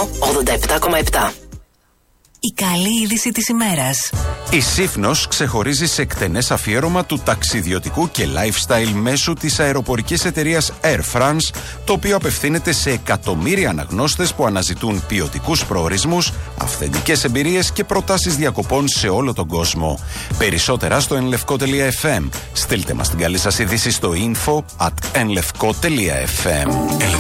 Ενό 87,7. Η καλή είδηση της ημέρας. Η Σύφνος ξεχωρίζει σε εκτενές αφιέρωμα του ταξιδιωτικού και lifestyle μέσου της αεροπορικής εταιρείας Air France, το οποίο απευθύνεται σε εκατομμύρια αναγνώστες που αναζητούν ποιοτικούς προορισμούς, αυθεντικές εμπειρίες και προτάσεις διακοπών σε όλο τον κόσμο. Περισσότερα στο enlevko.fm. Στείλτε μας την καλή σας είδηση στο info@enlevko.fm.